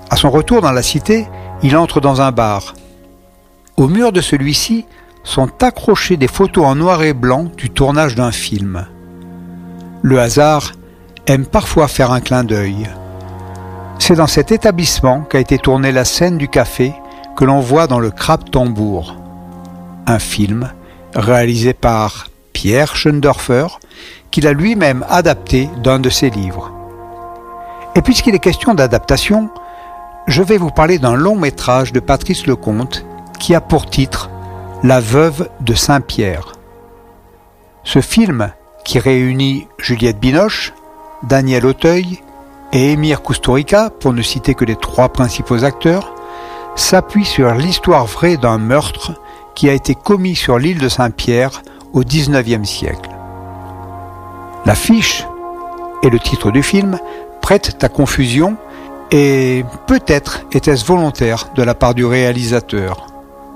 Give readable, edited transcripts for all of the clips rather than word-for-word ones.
À son retour dans la cité, il entre dans un bar. Au mur de celui-ci sont accrochées des photos en noir et blanc du tournage d'un film. Le hasard aime parfois faire un clin d'œil. C'est dans cet établissement qu'a été tournée la scène du café que l'on voit dans le Krapp-Tambour, un film réalisé par Pierre Schoendorfer qu'il a lui-même adapté d'un de ses livres. Et puisqu'il est question d'adaptation, je vais vous parler d'un long métrage de Patrice Lecomte qui a pour titre « La veuve de Saint-Pierre ». Ce film, qui réunit Juliette Binoche, Daniel Auteuil et Émir Kusturica, pour ne citer que les 3 principaux acteurs, s'appuie sur l'histoire vraie d'un meurtre qui a été commis sur l'île de Saint-Pierre au XIXe siècle. L'affiche et le titre du film prêtent à confusion et peut-être était-ce volontaire de la part du réalisateur.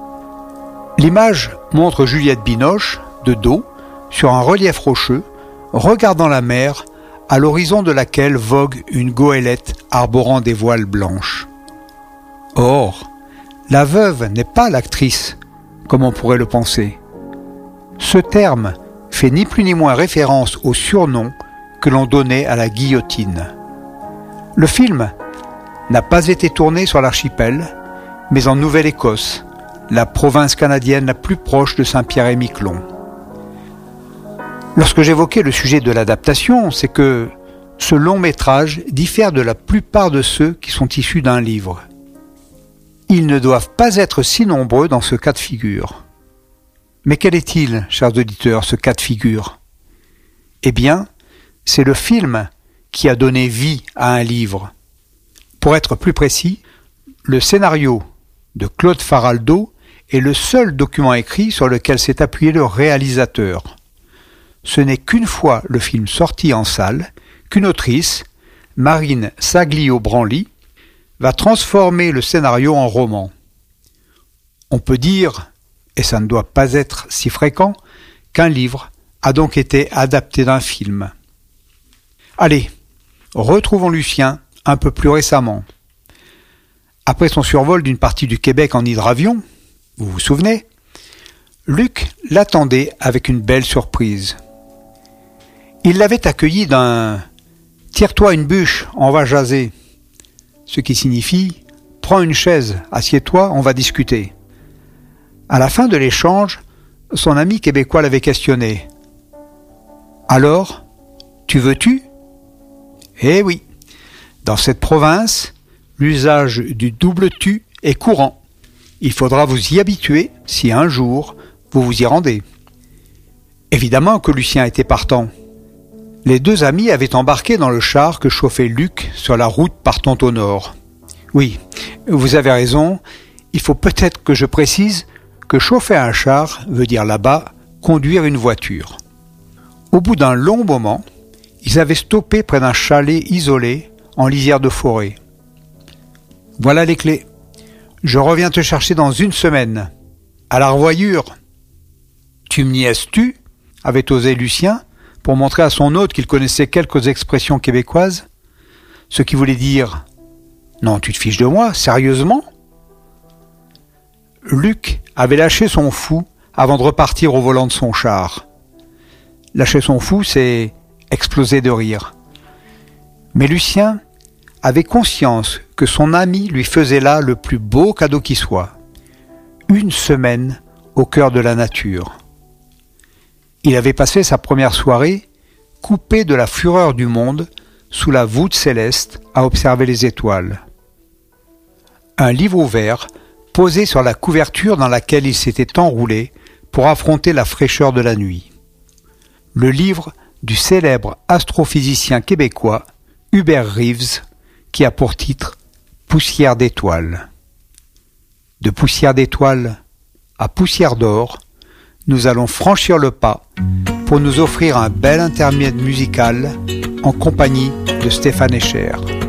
L'image montre Juliette Binoche, de dos, sur un relief rocheux, regardant la mer, à l'horizon de laquelle vogue une goélette arborant des voiles blanches. Or, la veuve n'est pas l'actrice, comme on pourrait le penser. Ce terme fait ni plus ni moins référence au surnom que l'on donnait à la guillotine. Le film n'a pas été tourné sur l'archipel, mais en Nouvelle-Écosse, la province canadienne la plus proche de Saint-Pierre-et-Miquelon. Lorsque j'évoquais le sujet de l'adaptation, c'est que ce long métrage diffère de la plupart de ceux qui sont issus d'un livre. Ils ne doivent pas être si nombreux dans ce cas de figure. Mais quel est-il, chers auditeurs, ce cas de figure ? Eh bien, c'est le film qui a donné vie à un livre. Pour être plus précis, le scénario de Claude Faraldo est le seul document écrit sur lequel s'est appuyé le réalisateur. Ce n'est qu'une fois le film sorti en salle qu'une autrice, Marine Saglio-Branly, va transformer le scénario en roman. On peut dire, et ça ne doit pas être si fréquent, qu'un livre a donc été adapté d'un film. Allez, retrouvons Lucien un peu plus récemment. Après son survol d'une partie du Québec en hydravion, vous vous souvenez, Luc l'attendait avec une belle surprise. Il l'avait accueilli d'un « Tire-toi une bûche, on va jaser », ce qui signifie « Prends une chaise, assieds-toi, on va discuter ». À la fin de l'échange, son ami québécois l'avait questionné. « Alors, tu veux-tu » ? Eh oui, dans cette province, l'usage du double tu est courant. Il faudra vous y habituer si un jour vous vous y rendez. Évidemment que Lucien était partant. Les 2 amis avaient embarqué dans le char que chauffait Luc sur la route partant au nord. Oui, vous avez raison, il faut peut-être que je précise que chauffer un char veut dire là-bas conduire une voiture. Au bout d'un long moment, ils avaient stoppé près d'un chalet isolé en lisière de forêt. « Voilà les clés. Je reviens te chercher dans 1 semaine. À la revoyure. »« Tu me niaises-tu » avait osé Lucien pour montrer à son hôte qu'il connaissait quelques expressions québécoises, ce qui voulait dire « Non, tu te fiches de moi, sérieusement ?» Luc avait lâché son fou avant de repartir au volant de son char. Lâcher son fou, c'est exploser de rire. Mais Lucien avait conscience que son ami lui faisait là le plus beau cadeau qui soit. 1 semaine au cœur de la nature. Il avait passé sa première soirée coupé de la fureur du monde sous la voûte céleste à observer les étoiles. Un livre ouvert posé sur la couverture dans laquelle il s'était enroulé pour affronter la fraîcheur de la nuit. Le livre du célèbre astrophysicien québécois Hubert Reeves qui a pour titre « Poussière d'étoiles ». De poussière d'étoiles à poussière d'or, nous allons franchir le pas pour nous offrir un bel intermède musical en compagnie de Stéphane Echer.